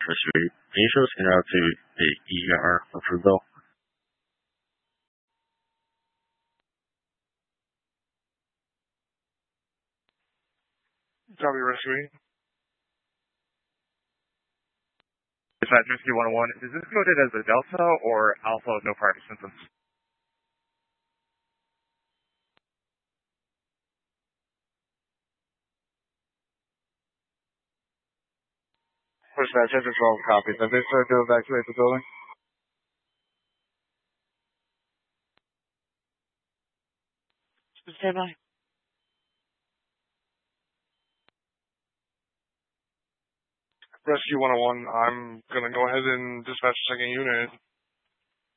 Rescue. Can you show us en route to the ER for Fruitville? Copy Rescue. Dispatch Rescue 101, is this coded as a Delta or Alpha with no prior symptoms? Dispatch, enter 12 copies. Have they started to evacuate the building? Stand by. Rescue 101, I'm going to go ahead and dispatch a second unit.